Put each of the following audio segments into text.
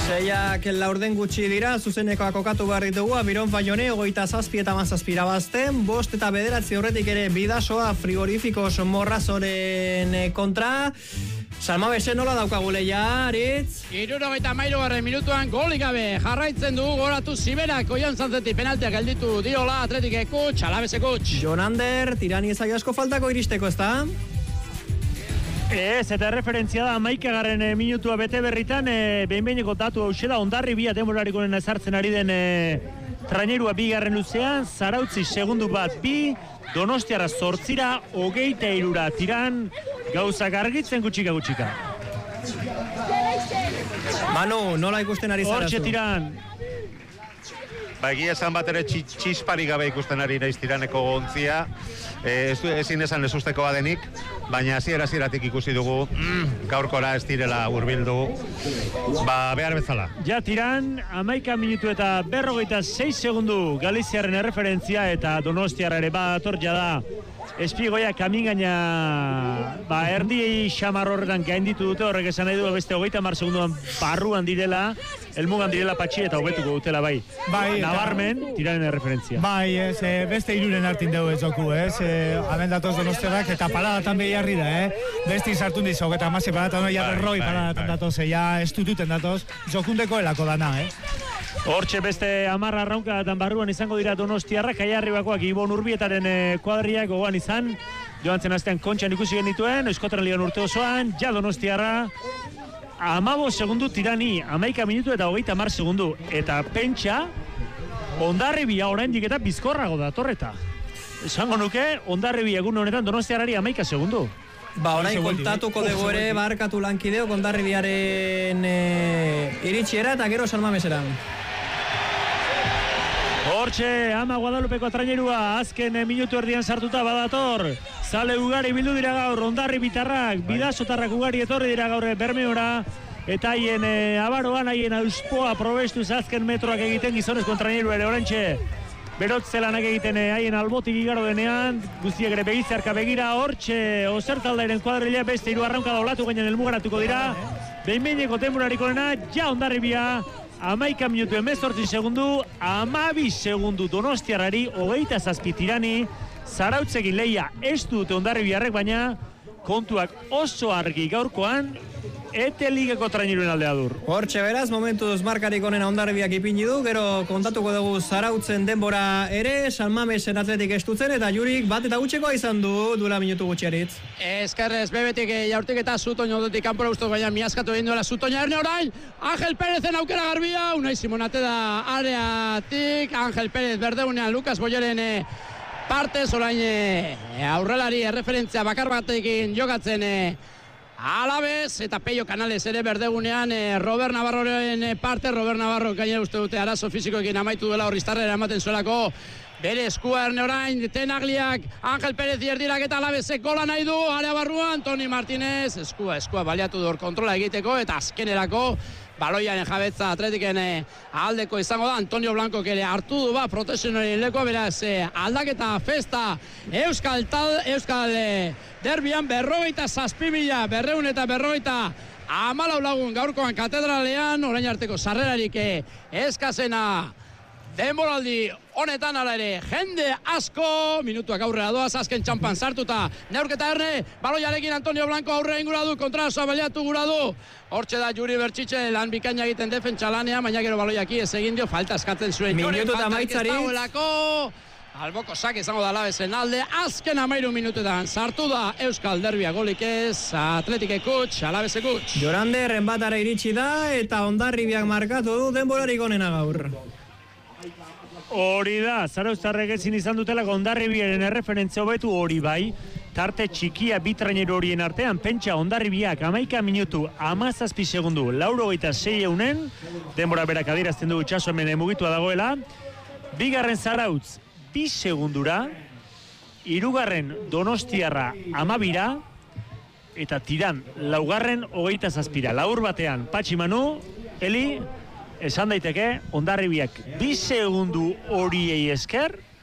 Seiak laurden gutxi dira, zuzenekoa kokatu behar ditugu, Abiron Faione, 27 eta 17 irabazten, 5 eta 9 horretik ere Bidasoa Frigoríficos Morrazoren kontra. Salmabese nola daukagu leia, Aritz? 73. minutuan golik gabe jarraitzen du goratu Siberak Oian Sanzeti penaltiak gelditu diola Atletik Kutx, Alabese Kutx. Jonander, tirani ezai asko faltako iristeko, ezta? Ez, eta referentzia da 11. minutua bete berritan, behin-behineko datu hau da, Hondarribia denborarikoen ezartzen ari den trainerua 2. luzean, Zarautzi segundu bat 2, Donostiarra 8, 23 tiran, gauzak argitzen gutxika. Manu, nola ikusten ari zara zu? Hortxe tiran. Egia esan bat ere txispari gabe ikusten ari naiz tiraneko gontzia. Ezin esan ez usteko badenik, baina hasieratik ikusi dugu gaurkora ez direla hurbildu behar bezala. Ja tiran, 11 minutu eta 46 segundu Galiziarren erreferentzia eta Donostiarra ere dator da Espigoia kamingaina erdi xamar horretan gainditu dute, horrek esan nahi du beste 30 segunduan barruan direla, elmugan direla patxi eta hobetuko dutela bai. Nabarmen, tiranen erreferentzia. Bai, beste iruren hartin dugu ez oku, hemen datoz Donostiarrak eta paladatan behiarri da, besti sartun dizo, eta masi paladatan jarroi paladatan datoz, ja estututen datoz, zokundeko elako dana, Hortxe beste 10 arraunkatan barruan izango dira Donostiarrak, Aiarribakoak Ibon Urbietaren kuadriak gogoan izan, joan zen astean Kontxan ikusi genituen, Euskotren Ligan urte osoan, ja Donostiarra, 15 segundu tirani, 11 minutu eta 30 segundu, eta pentsa, Hondarribia oraindik eta bizkorrago da torreta. Esango nuke, Hondarribia egun honetan Donostiarrari 11 segundu. Orain kontatuko dugu ere barkatu lankideo Hondarribiaren iritsiera eta gero Salmameseran. Hortxe, Ama Guadalupeko trainerua azken minutu erdian sartuta badator. Zale ugari bildu dira gaur, Hondarribitarrak, Bidasotarrak ugari etorri dira gaur Bermeora. Eta haien abaroan, haien auspoa probestuz azken metroak egiten gizonezko traineru ere orantxe. Berotzelanak egiten haien albotik igaro denean, guztiak ere begizarka begira, hortxe, Osertaldairen kuadrilla beste 3 arraunka daulatu gainen elmugaratuko dira. Behin-behineko denborarikorena, ja Hondarribia, 11 minutu 18 segundu, 12 segundu Donostiarrari, 27 tirani, Zarautzegi leia ez dute Hondarribiarrek, baina kontuak oso argi gaurkoan, Ete ligako traineruen aldea dur. Hortxe beraz, momentuz markarik onena Hondarribiak ipini du, gero kontatuko dugu Zarautzen denbora ere, Salmamesen Atletik estutzen, eta Jurik bat eta gutxekoa izan du, duela minutu gutxiaritz. Eskerrez, bebetik jaurtik eta Zutoño dutik kanpora ustoz, baina miaskatu egin duela Zutoño erne orain, Angel Pérezen aukera garbia, Unai Simonate da areatik, Angel Pérez berdeunean, Lukas Boyeren partez, orain aurrelari erreferentzia bakar batekin jokatzen Alabez eta Peio Canales ere berdegunean Robert Navarroren parte, Robert Navarro gainera uste dute arazo fizikoekin amaitu duela horriztarrera ematen zuelako bere eskua erne orain, Tenagliak, Angel Pérez erdirak eta Alabezek gola nahi du, area barruan, Toni Martínez, eskua baliatu du kontrola egiteko eta azkenerako baloiaren jabetza Atletiken aldeko izango da, Antonio Blanco ere hartu du protesionaren leko, beraz aldaketa festa Euskal derbian 47.000, 214 lagun gaurkoan katedralean, orain arteko sarrerarik eskazena denboraldi honetan ala ere jende asko, minutuak aurrera doaz, azken txampan sartuta, neurketa erne, baloiarekin Antonio Blanco aurrera ingura du, kontrasoa baliatu gura du, hortxe da Juri Bertxitxe lan bikaina egiten defentsa lanean, baina gero baloiaki ez egin dio, falta eskatzen zuen. Minutu eta maitzarit. Alboko sak izango da Alabezen alde, azken 13 minutetan sartu da Euskal Derbia golik ez, Atletik Kutx, Alabeze Kutx. Jorander enbatara iritsi da eta Hondarribiak markatu du denborarik onena gaur. Hori da, Zarauztarrek ezin izan dutelako Hondarribiaren erreferentzia hobetu hori bai, tarte txikia bi traineru horien artean, pentsa Hondarribiak 11 minutu 17 segundu, 86 eunen, denbora berak adierazten du itxaso hemen mugitua dagoela, bigarren Zarautz 2 segundura, hirugarren Donostiarra 12ra, eta tiran laugarren 27ra, laur batean, Patxi Manu, Eli, esan daiteke, Hondarribiak 2 segundu horiei esker,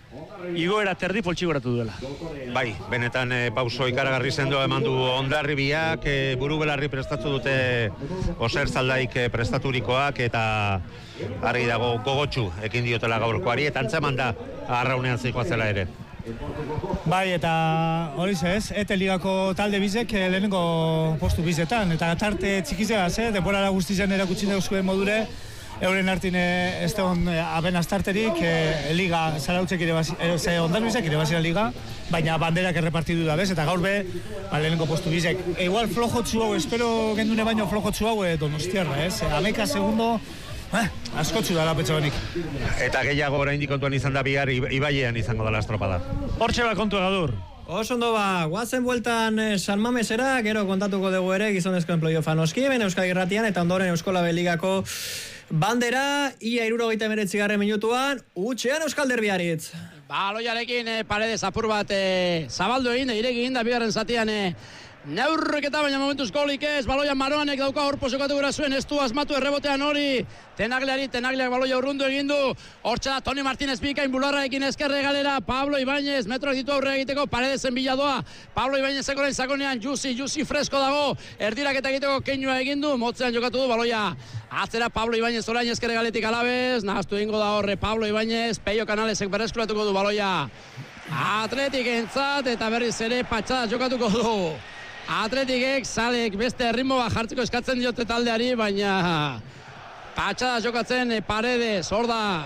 igoera terdi poltsigoratu duela. Bai, benetan pauso ikaragarri sendoa eman du Hondarribiak, buru belarri prestatu dute Oser Zaldaik prestaturikoak, eta argi dago gogotsu ekin diotela gaurkoari, eta antzeman da arraunean zikoa zela ere. Bai, eta hori ez, Ligako talde bizek lehenengo postu bizetan, eta tarte txikizegaz, denborara guztizan erakutsi dauzkuen modure, euren hartin ez degon aben astarterik, Liga zarautzek Hondarribizek irebazira Liga, baina banderak errepartidu da, bez? Eta gaur be, lehenengo postu bizek. Igual flojotzu hau, espero gendune baino flojotzu hau Donostiarra, ez? 11 segundo, askotzu da lapetxo benik. Eta gehiago oraindik kontuan izan da bihar Ibaiean izango da la estropada. Hortxe kontua Gadur. Oso ondo guazen bueltan San Mamesera, gero kontatuko dugu ere gizonezkoen playoffan oskiben, Euskadi Irratian, eta ondoren Euskola Beligako bandera, ia 79. minutuan, utxean Euskal Derbiaritz. Baloiarekin Paredes apur bat zabaldu egin, iregin da bigarren zatian neurriketa, baina momentuz golik ez, baloia Maroanek dauka hor posokatu gura zuen, ez du asmatu errebotean hori, Tenagleak baloia urrundu egin du, hortxe da Toni Martínez bikain bularraekin ezkerre galera, Pablo Ibáñez, metroak ditu aurre egiteko, Paredesen biladoa, Pablo Ibáñez ekoren zakonean, Jusi fresko dago, erdirak eta egiteko keinua egin du, motzean jokatu du baloia, atzera Pablo Ibáñez orain ezkerre galetik Alabez, nahaztu egingo da horre Pablo Ibáñez, Peio Canalesek berreskuratuko du baloia, Atletik entzat eta berriz ere patxada jokatuko du. Atletikek, Zalek beste erritmo bat jartzeko eskatzen diote taldeari, baina patxada jokatzen Paredes, hor da,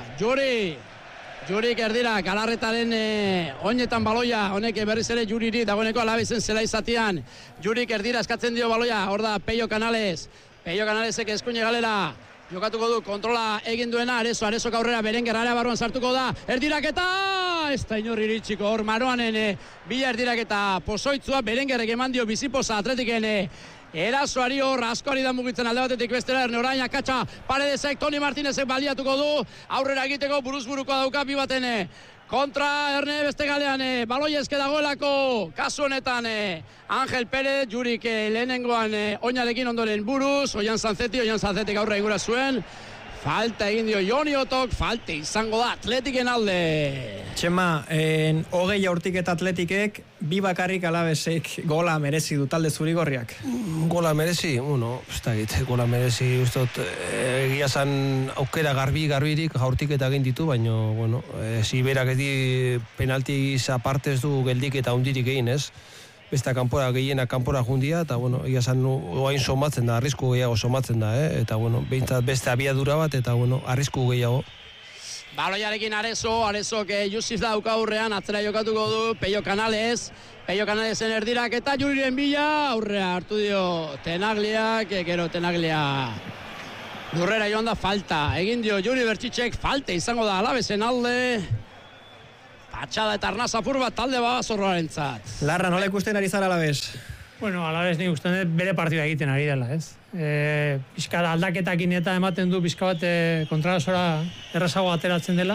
Jurik erdira, Galarretaren oinetan baloia, honek berriz ere Juriri, dagoeneko Alabezen zela izatian, Jurik erdira eskatzen dio baloia, hor da, Peio Canalesek eskuine galera, jokatuko du, kontrola egin duena, Arezok aurrera, Berenguer area barruan sartuko da, erdiraketa, ez da inor iritsiko, hor Maroanen bila erdiraketa pozoitzua, Berengerrek eman dio bizipoza Atletiken erasoari hor, askoari da mugitzen alde batetik bestera, Erne orain akatsa, Paredesek, Toni Martínezek baliatuko du, aurrera egiteko buruz-buruko dauka bi baten, kontra Erne beste galean, baloi eske dagoelako, kasu honetan Ángel Pérez, Jurik lehenengoan oinarekin ondoren buruz, Oian Sanzetik aurre egura zuen, falta egin dio Joni Otok, falte izango da Atletiken alde. Txema, 20 urtik eta Atletikek, bi bakarrik Alabesek gola merezi du talde zurigorriak. Gola merezi, ez da egit, gola merezi, ustot, egia zan aukera garbirik jaurtik eta egin ditu, baina, ziberak edi penaltiz aparte ez du geldik eta hundirik egin, ez? Beste kanpora gehiena kanpora jundia, eta, egia zan oain somatzen da, arrisku gehiago somatzen da, eta, behintzat beste abiadura bat, eta, arrisku gehiago. Baloiarekin Arezok Jusif dauka aurrean, atzera jokatuko du, Peio Canalesen erdirak eta Juriren bila, aurrea hartu dio Tenagleak, gero Tenaglia lurrera joan da falta, egin dio Juri Bertxitxek, falte izango da Alabesen alde, patxada eta arnaz apur bat talde Babazorroarentzat. Larra, nola ikusten ari zara Alabez? Bueno, Alabez nik uste bere partida egiten ari dela, ez? Pixka aldaketakin eta ematen du pixka bat kontrarazora errazago ateratzen dela.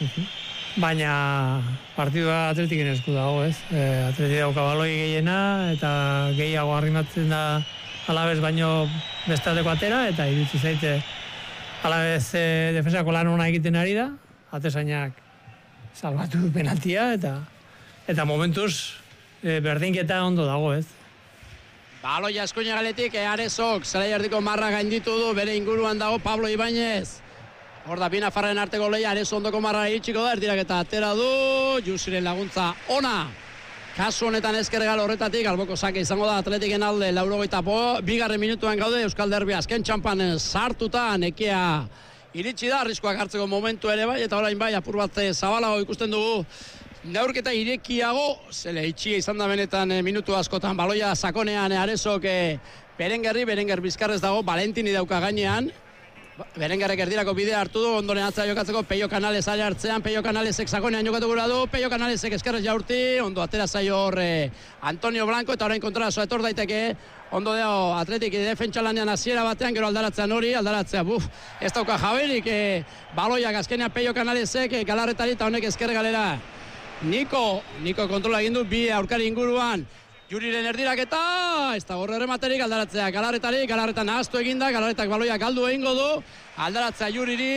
Baina partidua Atletiken esku dago, ez? Atletik dauka baloi gehiena eta gehiago arrimatzen da Alabez baino bestaldeko atera, eta iritsi zaite Alabez defensako lan ona egiten ari da, atezainak salbatu penaltia, eta momentuz berdinketa ondo dago, ez? Baloia eskuine galetik, Arezok, zelai erdiko marra gainditu du, bere inguruan dago Pablo Ibáñez. Hor da, bina farren arteko lehia, Arezo ondoko marra iritsiko da, erdirak eta atera du, Jusiren laguntza ona. Kasu honetan ezkerregal horretatik, alboko sake izango da Atletiken alde, 82. minutuan gaude, Euskal Derbi azken txampan sartuta, nekea iritsi da, arriskoak hartzeko momentu ere bai, eta orain bai, apur bat zabalago ikusten dugu, neurketa irekiago, zele itxia izan da benetan minutu askotan, baloia sakonean Arezok Berenger bizkarrez dago, Valentini dauka gainean, Berengerrek erdirako bidea hartu du, ondoren atzera jokatzeko Peio Canales ale hartzean, Peio Canalesek sakonean jokatu gura du, Peio Canalesek eskerrez jaurti, ondo atera zaio hor Antonio Blanco, eta orain kontrasoa etor daiteke, ondo deo Atletik defentsalanean hasiera batean, gero aldaratzean hori, ez dauka jaberik, baloiak azkenean Peio Canalesek, Galarretari eta honek ezker galera. Niko kontrola egin du, bi aurkari inguruan, Juriren erdiraketa, ez da gorre errematerik, aldaratzea Galarretan ahaztu eginda, Galarretak baloia galdu egingo du, aldaratzea Juriri,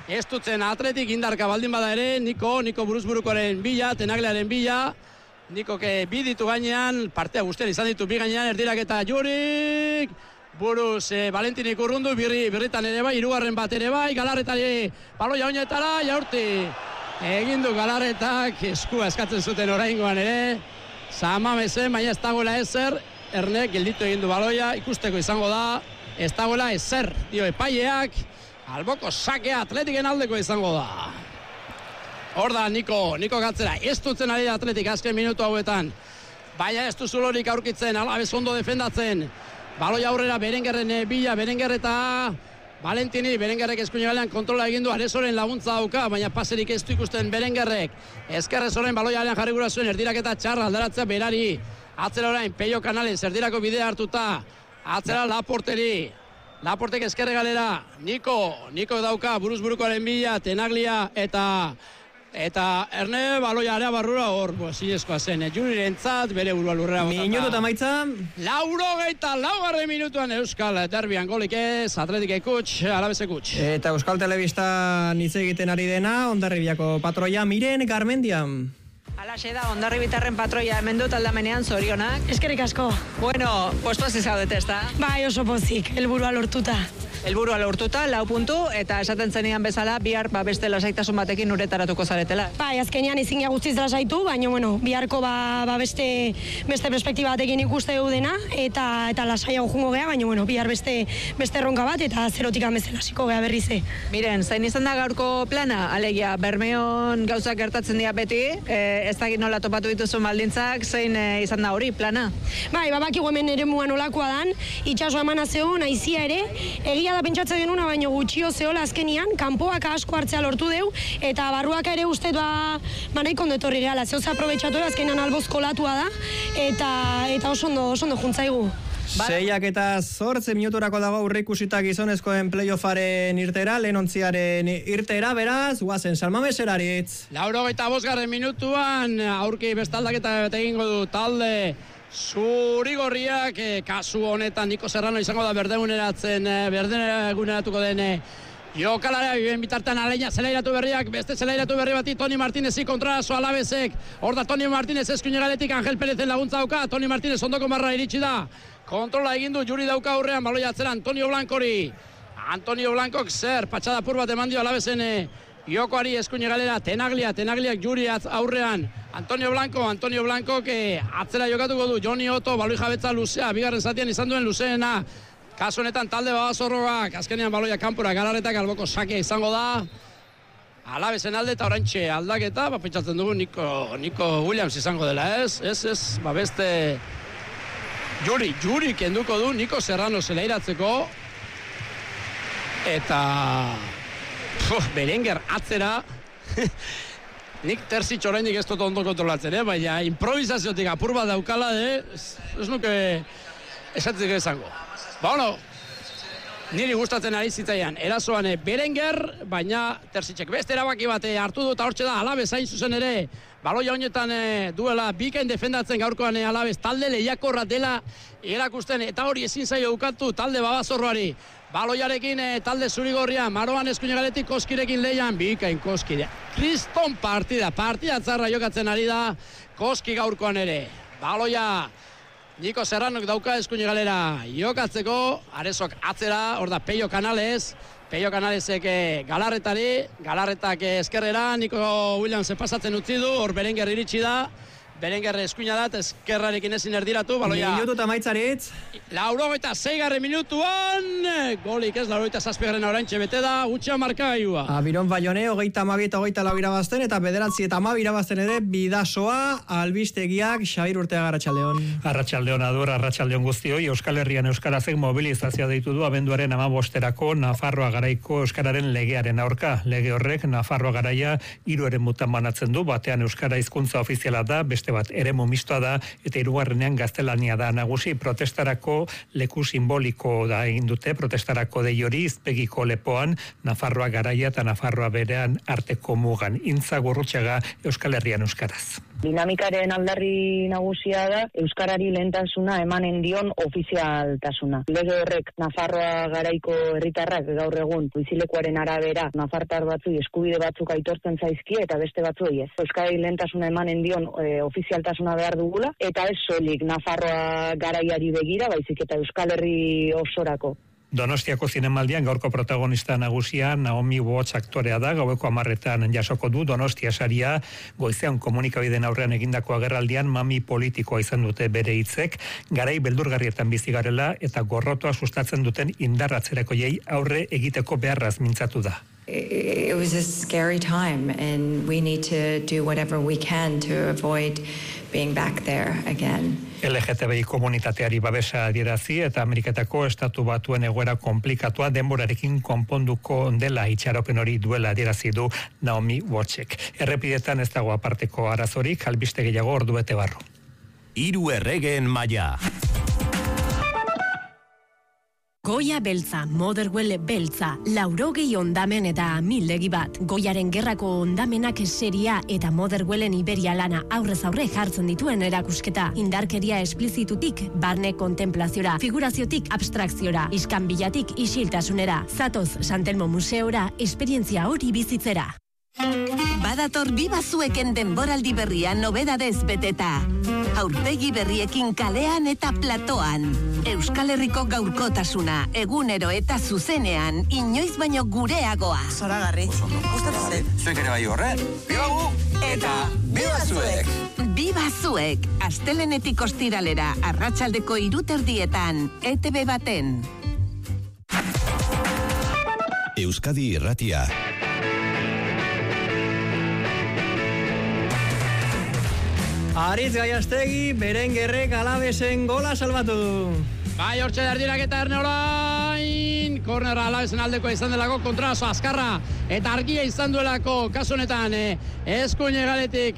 Ez dutzen Atletik indarka baldin bada ere, Niko buruzburukoaren bila, Tenagliaren bila, Nikoke bi ditu gainean, partea guztian izan ditu bi gainean, erdirak eta Jurik, buruz Valentinik urrundu, birritan ere bai, hirugarren bat ere bai, Galarretari baloia oinetara, Jaurti. Egin du Galarretak, eskua eskatzen zuten oraingoan ere, Samamezen, baina ez dagoela ezer, Erne gelditu egin du baloia, ikusteko izango da, ez dagoela ezer, dio epaileak, alboko sakea Atletiken aldeko izango da. Hor da Niko gatzera, ez dutzen ari da Atletik azken minutu hauetan, baina ez du zulorik aurkitzen, Alabez ondo defendatzen, baloia aurrera Berengerren bila, Berenger eta Valentini, Berengerrek eskuinegalean kontrola egin du, Arezoren laguntza dauka, baina paserik ez du ikusten Berengerrek, Ezkerrezoren baloia alean jarri gura zuen, erdirak eta txarra aldaratzea berari, atzera orain, Peio Canales, erdirako bidea hartuta, atzera Laportek ezkerre galera, Niko dauka, buruzburukoaren bila, Tenaglia eta Erne baloia area barrura hor, zinezkoa zen, Jurirentzat, bere burua lurrera botata. Minutu eta maitza. 84. minutuan Euskal Derbian golik ez, Atletik ekuts, Alabez ekuts. Eta Euskal Telebistan hitz egiten ari dena, Hondarribiako patroia Miren Garmendian. Alaxe da, Hondarribitarren patroia hemen dut aldamenean zorionak. Eskerrik asko. Bueno, postuaz izaudete, ez da? Bai, oso pozik, helburua lortuta. Helburua lortuta, 4 puntu, eta esaten zenian bezala, bihar beste lasaitasun batekin uretaratuko zaretela. Bai, azkenean ezin guztiz lasaitu, baina, bueno, biharko beste perspektiba batekin ikuste dena, eta lasaiago jungo gea, baina, bueno, bihar beste erronka bat, eta zerotik amezela hasiko gea berrize. Miren, zain izan da gaurko plana? Alegia, Bermeon gauzak gertatzen dira beti, ez dakit nola topatu dituzun baldintzak, zein izan da hori plana? Bai, bakigu hemen ere muan olakoa dan, itxasua emana zeon, aizia ere, egia da pentsatzen genuna, baino gutxio zehola azkenian, kanpoak asko hartzea lortu deu, eta barruaka ere uste nahiko ondo etorri gehala, zehoz aprobetxatu azkenan alboz kolatua da, eta oso ondo juntzaigu. 6:08 minuturako dago aurreikusita gizonezkoen playoffaren irtera, lehenontziaren irtera, beraz, guazen Salmameseraritz. 85. minutuan, aurki bestaldaketa egingo du talde Zurigorriak, kasu honetan Niko Serrano izango da berdeguneratuko den jokalarea, biben bitartan Aleña zelairatu berriak, beste zelairatu berri bati Toni Martinezi kontraso Alabezek, hor da Toni Martinez eskuinegaletik Angel Perezen laguntza dauka, Toni Martinez ondoko marra iritsi da, kontrola egin du, Juri dauka aurrean, baloia atzera Antonio Blancori, Antonio Blancok zer, patxada pur bat eman dio Alabezen jokoari eskuinegalera, Tenagliak Juri aurrean, Antonio Blanco, atzera jokatuko du, Joni Otto, baloi jabetza luzea, bigarren zatian izan duen luzeena, kasu honetan talde Babazorroak, azkenean baloia kanpora, Galarretak alboko sakea izango da, Alabezen alde eta orantxe aldaketa, pentsatzen dugu Nico Williams izango dela, ez, beste Juri kenduko du, Niko Serrano zelairatzeko, eta Berenger atzera, nik Terzic oraindik ez dut ondo kontrolatzen, baina improvisaziotik apur bat daukala, ez nuke esatzeko izango. Niri gustatzen ari zitzaian, erasoan Berenger, baina Terzicek beste erabaki bat hartu dut, hortxe da, Alabez hain zuzen ere, baloia honetan duela bikain defendatzen gaurkoan Alabez, talde lehiakorra dela erakusten, eta hori ezin zaio ukatu talde Babazorroari. Baloiarekin talde Zurigorria, Maroan eskuinegaletik Koskirekin lehian, bikain Koskidea. Kriston partida tzarra jokatzen ari da, Koski gaurkoan ere. Baloia, Niko Serranok dauka eskuinegalera jokatzeko, Arezok atzera, hor da Peio Canalesek Galarretak eskerrera, Niko Williams pasatzen utzi du, hor Berenger iritsi da, Berenger eskuina da, eskerrarekin ezin erdiratu, baloia. Minutu eta maitzaritz. 86. minutuan, golik ez, 87. oraintxe bete da, gutxea markagailua. Abiron Baione, 32 eta 24 irabazten, eta 9 eta 12 irabazten ere, Bidasoa, albistegiak, Xabir Urteaga, Arratsaldeon. Arratsaldeon adur, arratsaldeon guztioi, Euskal Herrian Euskarazek mobilizazioa deitu du abenduaren 15erako Nafarroa garaiko Euskararen legearen aurka. Lege horrek Nafarroa garaia 3 eremutan banatzen du, batean Euskara hizkuntza ofiziala da, beste bat eremu mistoa da, eta 3. gaztelania da nagusi. Protestarako leku simboliko da egin dute, protestarako dei hori izpegiko lepoan, Nafarroa garaia eta Nafarroa berean arteko mugan. Intza Gurrutxaga, Euskal Herrian Euskaraz. Dinamikaren aldarri nagusia da euskarari lehentasuna emanen dion ofizialtasuna. Lege horrek Nafarroa garaiko herritarrak gaur egun bizilekuaren arabera nafartar batzui eskubide batzuk aitortzen zaizkie eta beste batzuei ez. Euskarari lehentasuna emanen dion ofizialtasuna behar dugula eta ez soilik Nafarroa garaiari begira, baizik eta Euskal Herri osorako. Donostiako zinemaldian gaurko protagonista nagusia Naomi Watts aktorea da, gaueko 10:00 jasoko du Donostia saria, goizean komunikabideen aurrean egindako agerraldian mami politikoa izan dute bere hitzek, garai beldurgarrietan bizi garela eta gorrotoa sustatzen duten indarratzerekoiei aurre egiteko beharraz mintzatu da. It was a scary time and we need to do whatever we can to avoid being back there again. LGTBI komunitateari babesa adierazi eta Ameriketako Estatu Batuen egoera konplikatua denborarekin konponduko dela itxaropen hori duela adierazi du Naomi Wattsek. Errepidetan ez dago aparteko arazorik, albiste gehiago ordubete barru. 3 erregeen maila. Goia beltza, Motherwell beltza, 80 ondamen eta 1000 bat. Goiaren gerrako ondamenak seria eta Motherwellen Iberia lana aurrez aurre jartzen dituen erakusketa. Indarkeria esplizitutik, barne kontemplaziora, figuraziotik abstrakziora, iskanbilatik isiltasunera. Zatoz Santelmo Museora, esperientzia hori bizitzera. Badator Biba Zueken denboraldi berria nobedadez beteta. Aurpegi berriekin kalean eta platoan. Euskal Herriko gaurkotasuna, egunero eta zuzenean, inoiz baino gureagoa. Zoragarri. Gustatzen. Zuek ere bai horre. Biba gu! Eta Biba Zuek! Biba Zuek, astelenetik ostiralera, arratsaldeko 3:00 ETB baten. Euskadi Irratia. Aritz Gaiastegi, Berengerrek Alabesen gola salbatu du. Bai, hortxe derdirak eta erne orain. Kornerra Alabesen aldeko izan delako, kontraso azkarra. Eta argia izan duelako, kasu honetan, eskuine galetik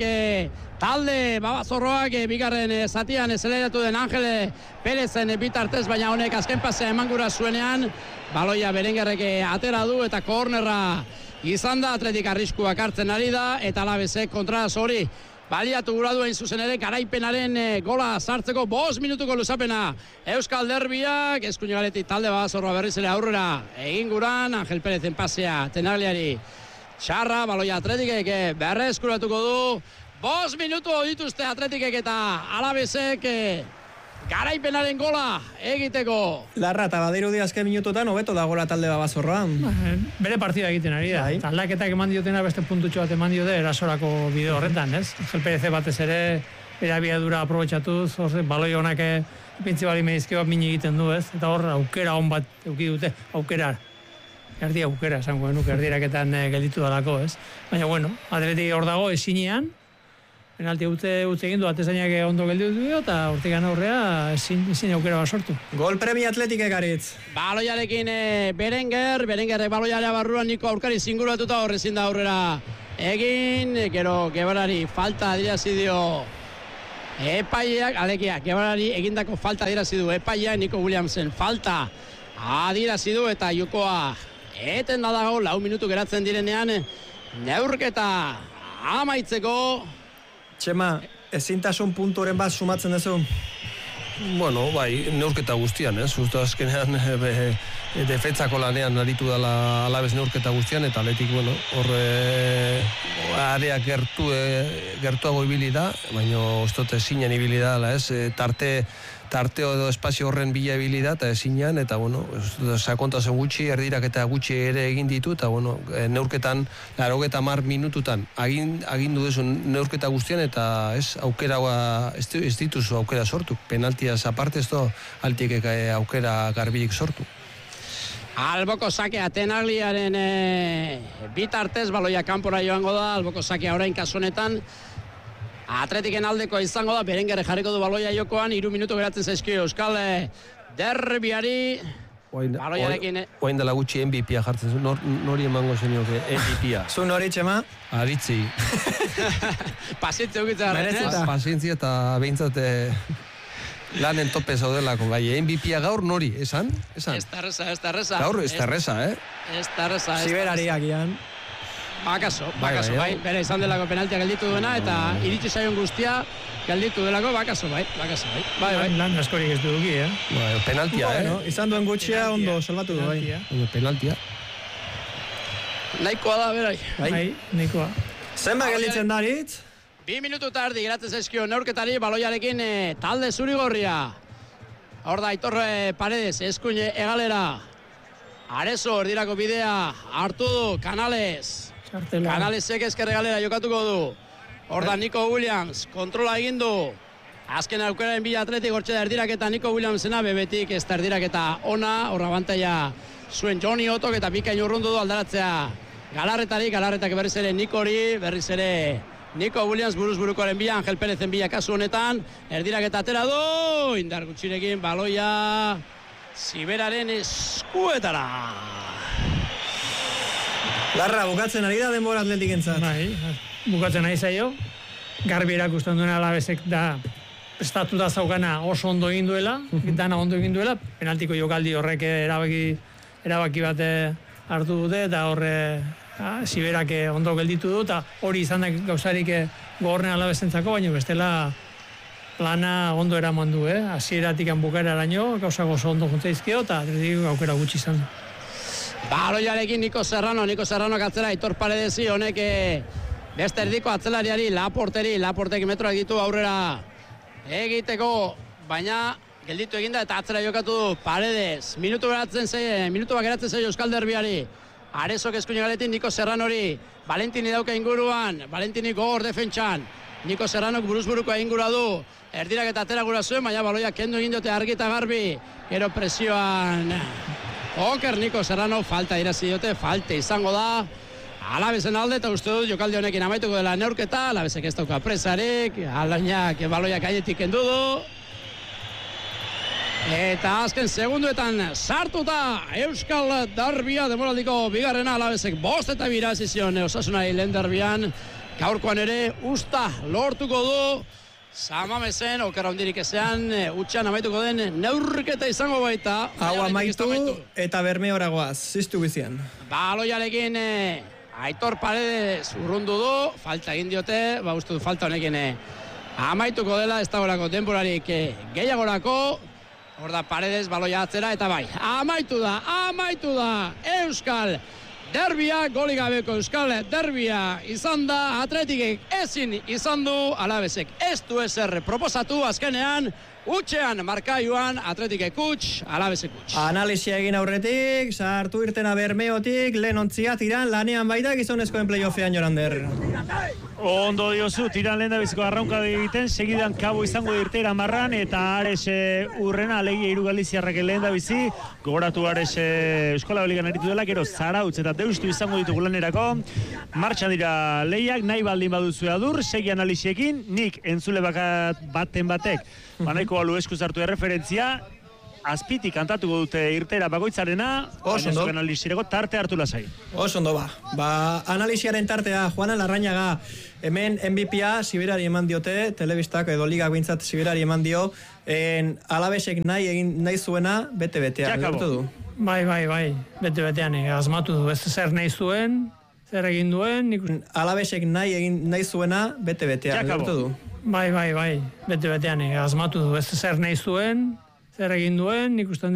talde babazorroak bigarren zatian zeleratu den Angel Perezen bitartez, baina honek azken pasea emangura zuenean. Baloia Berengerrek atera du eta kornerra izan da, Atletik arriskuak hartzen ari da, eta Alabesek kontraso hori baliatu gura duen zuzen ere, garaipenaren gola sartzeko 5 minutuko luzapena. Euskal Derbiak, eskuine galetik talde babazorroa berriz ere aurrera egin guran, Angel Perezen pasea Tenagliari txarra, baloia Atletikek berreskuratuko du. 5 minutu dituzte Atletikek eta Alabesek garaipenaren gola egiteko. Larra, eta badirudi azken minututan hobeto da gola talde babazorroan. Bere partida egiten ari da. Aldaketak eman diotena beste puntutxo bat eman diote erasorako bideo horretan, ez? Angel Perez batez ere, bere abiadura aprobetxatuz, baloi honak pintzi bali medizke bat mini egiten du, ez? Eta hor, aukera hon bat euki dute, aukera. Erdi aukera, esango genuke, erdiraketan gelditu dalako, ez? Baina, bueno, Atleti hor dago esinean, penalti utze egin du, atezainak ondo gelditu du, eta hortikan aurrea ezin aukera bat sortu. Gol premia Atletikek Aritz. Baloiarekin Berengerrek baloiarea barruan Niko aurkari zinguratuta horrezin da aurrera egin, gero Gebarari falta adirazi dio epaileak, alegia, Gebarari egindako falta adirazi du epaileak, Niko Williamsen falta adirazi du eta jokoa eten da dago, 4 minutu geratzen direnean, neurketa amaitzeko. Txema, ezintasun punturen bat sumatzen duzu? Bueno, bai, neurketa guztian, ez? Justo azkenean defentsako lanean aritu dela Alabes neurketa guztian, eta Atletik, bueno, horre area gertuago ibili da, baina ustote zinen ibili da, ez? Tarteo edo espazio horren bila ibili da, eta ezinean, eta, bueno, sakontazen gutxi, erdirak eta gutxi ere egin ditu, eta, bueno, neurketan, 80 minututan, agindu duzu neurketa guztian, eta ez, aukera, ez dituzu aukera sortu. Penaltiaz aparte ez do, Altikek aukera garbirik sortu. Alboko sakea Tenagliaren bitartez, baloia kanpora joango da, alboko sakea orain kasunetan, Atletiken aldeko izango da, Berengerre jarriko du baloia jokoan, 3 minutu geratzen zaizkio Euskal Derbiari. Baloiarekin... Oain dela gutxi MVP-a jartzen zu, nori emango zenioke MVP-a. Zu nori, Txema? Aritzi. Pazientzia ukitzea. Pazientzia eta behintzat lanen tope zaudelako, gai. MVP-a gaur nori, esan? Ez da reza. Gaur ez da reza, Ez da reza. Siberariak ian. Bakaso, bai. Bere izan delako penaltia gelditu duena, eta iritsi zaion guztia gelditu delako, bakaso, bai. Bai. Lan askorik ez dugi, Penaltia, izan duen gutxia ondo salbatu du, bai. Penaltia. Nahikoa da, berai. Bai, nahikoa. Zenba gelditzen daritz? 2 minutu tardi geratzen zaizkio neurketari baloiarekin talde zurigorria. Hor da, Aitor Paredes, eskuin egalera. Arezo, erdirako bidea, hartu du, Canales. Canalesek ezker egalera jokatuko du. Hor da, Nico Williams, kontrola egin du. Azken aukeraren bila atletik hortxe da erdiraketa Nico Williamsena, bebetik ez da erdiraketa ona, horra bantaia zuen Johnny Otok eta bikain urrundu du aldaratzea. Galarretak berriz ere Nikori, berriz ere Nico Williams buruz-burukoaren bila, Angel Perezen bila kasu honetan, erdiraketa atera du, indar gutxirekin baloia Ziberaren eskuetara. Larra, bukatzen ari da denbora atletik entzat. Bai, bukatzen ari zaio. Garbi erakusten duena Alavesek da prestatuta zaukana oso ondo egin duela, dana ondo egin duela, penaltiko jokaldi horrek erabaki bat hartu dute, eta horre Ziberak ondo gelditu du, eta hori izan da gauzarik gogorren Alavesentzako, baina bestela plana ondo eraman du, hasieratik bukaera araño, gauza gozo ondo juntzaizkio, eta atletik aukera gutxi izan du. Baloiarekin Nico Serrano atzera, Aitor Paredesi, honek beste erdiko atzelariari, Laportek metroak ditu aurrera egiteko, baina gelditu eginda eta atzera jokatu du Paredes. Minutu bak geratzen zaio Euskal Derbiari. Arezok eskuin galetin Nico Serranori, Valentini dauka inguruan, Valentini gogor defentsan, Nico Serranok buruz-buruko ingurua du, erdirak eta atera gura zuen, baina baloia kendu egin diote argi eta garbi, gero presioan oker Nico Serrano, falta irazi diote, falte izango da Alavesen alde, eta uste dut jokaldi honekin amaituko dela neurketa, Alavesek ez dauka presarik, alainak baloiak gainetik kendu du, eta azken segunduetan sartuta Euskal Derbia demoraldiko bigarrena Alavesek 5 eta 2 irabazi zion Osasunari lehen derbian, gaurkoan ere usta lortuko du Samamesen, okera hundirik ezean, utxan amaituko den neurketa izango baita. Hau amaitu eta Bermeora goaz, ziztu bizian. Baloiarekin Aitor Paredes urrundu du, falta egin diote, uste du falta honekin amaituko dela, ez dagoelako denborarik gehiagorako. Hor da Paredes baloia atzera eta bai, amaitu da Euskal Derbia, golik gabeko Euskal Derbia izan da, Atletikek ezin izan du, Alavesek ez du ezer proposatu azkenean, utxean markaiuan Atletikek utx, Alavesek utx. Analizia egin aurretik, sartu irtena Bermeotik, lehen ontzia tiran lanean baita gizonezkoen playoffean Jorander. Ondo diozu, tiran lehen da biziko arraunka egiten, segidan kabo izango dirtera marran, eta Ares urrena, alegia Irugaliziarrak lehen da bizi, gogoratu Ares Euskola Beligan aritu dela, gero Zarautz eta Deustu izango ditugu lanerako, martxan dira lehiak, nahi baldin baduzu adur, segi analiziekin, nik entzule baten batek, banaiko balu eskuz hartu erreferentzia, azpitik kantatuko dute irtera bakoitzarena, oso ondo. Analizireko tarte hartu lasai. Oso ondo analiziaren tartea, Juana Larrañaga, hemen MVP-a Ziberari eman diote, telebistak edo ligak bintzat Ziberari eman dio, Alavesek nahi zuena, bete-betean. Bai, bete-betean, asmatu du, ez zer nahi zuen, zer egin duen. Alavesek nahi zuena, bete-betean. Bai, bete-betean, asmatu du, ez zer nahi zuen, zer egin duen, nik uste